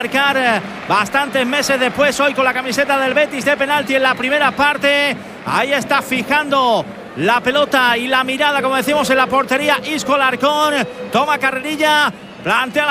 Marcar bastantes meses después, hoy con la camiseta del Betis, de penalti en la primera parte. Ahí está fijando la pelota y la mirada, como decimos, en la portería Isco Alarcón. Toma carrerilla, plantea la